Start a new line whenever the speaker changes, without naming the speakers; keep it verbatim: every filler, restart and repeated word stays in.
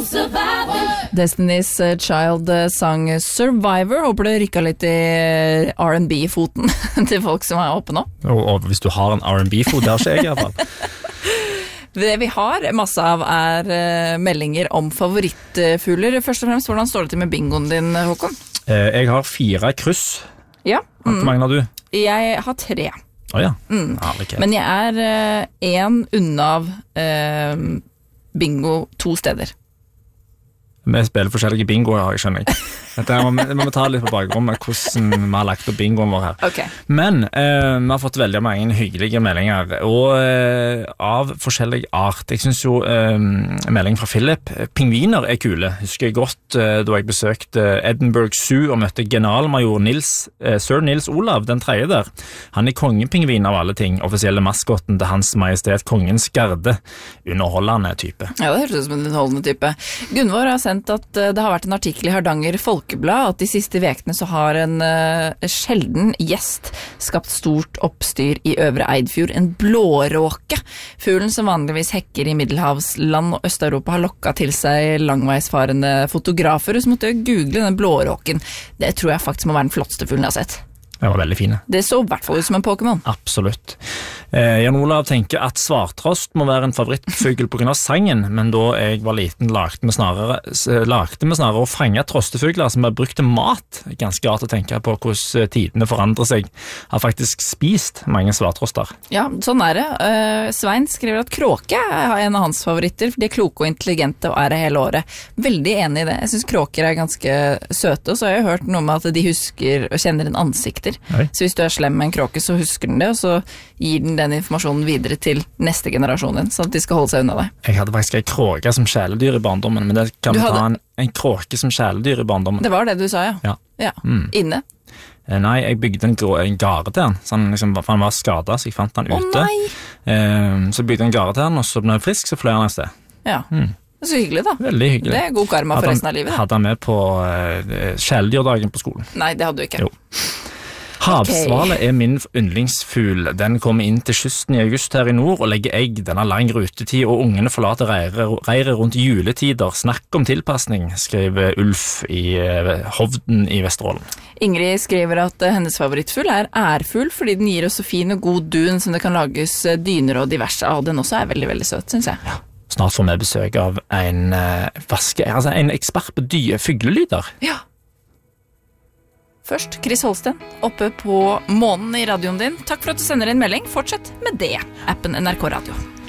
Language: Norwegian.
Destiny's Child sang Survivor. Håper det rykket litt i R and B-foten til folk som er oppe nå.
Og, og hvis du har en R and B-fot, det har ikke jeg i hvert fall.
Det vi har masse av er uh, meldinger om favorittfugler. Først og fremst, hvordan står det til med bingoen din, Håkon?
Eh, jeg har fire kryss.
Ja. Mm.
Hvor mange har du?
Jeg har tre.
Åja, oh, ja.
Mm.
ah, okay.
Men jeg er uh, en unna av uh, bingo to steder.
Vi spiller forskjellige bingoer, jeg skjønner ikke. Dette må vi, må vi ta litt på bakrommet, hvordan vi har lagt opp bingoen vår her.
Okay.
Men eh, vi har fått veldig mange hyggelige meldinger, og eh, av forskjellig art. Jeg synes jo eh, melding fra Philip, pingviner er kule. Husker jeg godt eh, da jeg besøkte Edinburgh Zoo og møtte generalmajor Nils, eh, Sir Nils Olav, den tredje der. Han er kongepingvin av alle ting, offisielle maskotten til Hans Majestet Kongens Garde. Underholdende type.
Ja, det høres ut som en underholdende type. Gunvor har sendt at uh, det har vært en artikkel i Hardanger Folkeblad at de siste vekene så har en uh, sjelden gjest skapt stort oppstyr i Øvre Eidfjord, en blåråke. Fuglen som vanligvis hekker i Middelhavsland og Østeuropa har lokket til seg langveisfarende fotografer, så måtte jeg google den blåråken. Det tror jeg faktisk må være den flotteste fuglen jeg har sett.
Det var veldig fine.
Det så i hvert fall ut som en Pokémon.
Absolutt. Eh, Jan Olav tenker at svartrost må være en favorittfugl på grunn av sangen, men da jeg var liten lagte vi snarere, lagte vi snarere å fange trostefugler som er brukt til mat. Ganske rart å tenke på hvordan tidene forandrer seg. Har faktisk spist mange svartroster.
Ja, sånn er det. Uh, Svein skriver at kråke er en av hans favoritter, for de er kloke og intelligente og er det hele året. Veldig enig i det. Jeg synes kråker er ganske søte, og så har jeg hørt noe med at de husker og kjenner en ansikter. Oi. Så hvis du er slem med en kråke, så husker den det, og så gir den den informasjonen videre til neste generasjon din, sånn at de skal holde seg unna deg.
Jeg hadde faktisk en kråke som kjæledyr i barndommen, men det kan vi hadde... ta en, en kråke som kjæledyr i barndommen.
Det var det du sa, ja.
Ja.
ja. Mm. Inne?
Nei, jeg bygde en, en gare til han, så han, liksom, for han var skadet, så jeg fant han ute.
Å nei!
Eh, så bygde jeg en gare til han, og så ble han frisk, så fløy han et sted.
Ja. Mm. Det er så hyggelig da.
Veldig hyggelig.
Det er god karma for resten av livet.
Hadde han med på uh, kjæledyrdagen på skolen?
Nei, det hadde du ikke.
Jo. Havsvale okay. er min yndlingsfugl. Den kommer inn til kysten i august her i nord og legger egg. Den har lang rutetid, og ungene forlater reiret rundt juletider. Snakk om tilpasning, skriver Ulf i uh, Hovden i Vesterålen. Ingrid skriver at uh, hennes favorittfugl er ærfugl, fordi den gir oss så fin og god dun som det kan lages uh, dyner og diverse av. Den også er veldig, veldig søt, synes jeg. Ja. Snart får vi besøk av en uh, vaske, altså en ekspert på dyre fuglelyder. Ja. Først, Chris Holsten, oppe på månen i radioen din. Takk for at du sender en melding. Fortsett med det, appen N R K Radio.